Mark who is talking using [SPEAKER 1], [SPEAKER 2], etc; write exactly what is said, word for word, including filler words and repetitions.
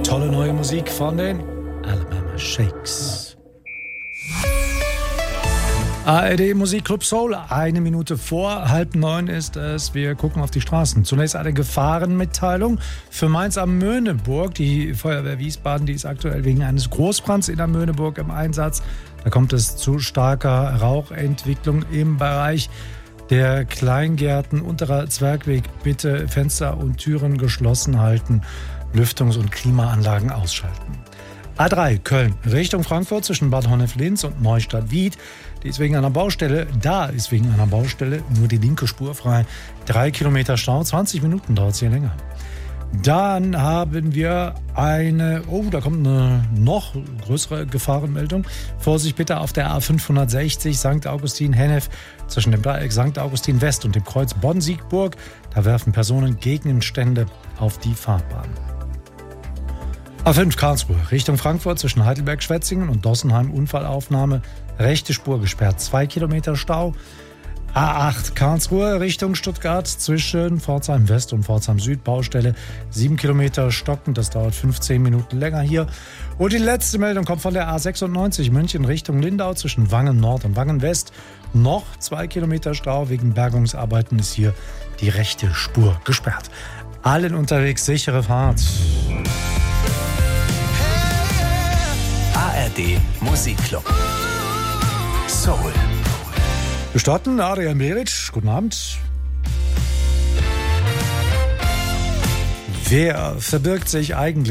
[SPEAKER 1] Tolle neue Musik von den Alabama Shakes. A R D Musikclub Soul, eine Minute vor halb neun ist es. Wir gucken auf die Straßen. Zunächst eine Gefahrenmitteilung für Mainz am Möhneburg. Die Feuerwehr Wiesbaden, die ist aktuell wegen eines Großbrands in der Möhneburg im Einsatz. Da kommt es zu starker Rauchentwicklung im Bereich der Kleingärten. Unterer Zwergweg, bitte Fenster und Türen geschlossen halten, Lüftungs- und Klimaanlagen ausschalten. A drei Köln Richtung Frankfurt zwischen Bad Honnef-Linz und Neustadt-Wied. Die ist wegen einer Baustelle, da ist wegen einer Baustelle nur die linke Spur frei. Drei Kilometer Stau, zwanzig Minuten dauert es hier länger. Dann haben wir eine, oh, da kommt eine noch größere Gefahrenmeldung. Vorsicht bitte auf der A fünfhundertsechzig Sankt Augustin-Hennef zwischen dem Dreieck Sankt Augustin West und dem Kreuz Bonn-Siegburg. Da werfen Personen Gegenstände auf die Fahrbahn. A fünf Karlsruhe Richtung Frankfurt zwischen Heidelberg-Schwetzingen und Dossenheim Unfallaufnahme. Rechte Spur gesperrt, zwei Kilometer Stau. A acht Karlsruhe Richtung Stuttgart zwischen Pforzheim West und Pforzheim Süd Baustelle. sieben Kilometer stockend, das dauert fünfzehn Minuten länger hier. Und die letzte Meldung kommt von der A sechsundneunzig München Richtung Lindau zwischen Wangen Nord und Wangen West. Noch zwei Kilometer Stau, wegen Bergungsarbeiten ist hier die rechte Spur gesperrt. Allen unterwegs sichere Fahrt.
[SPEAKER 2] A R D Musikclub Soul.
[SPEAKER 1] Wir starten, Adrian Beric, guten Abend. Wer verbirgt sich eigentlich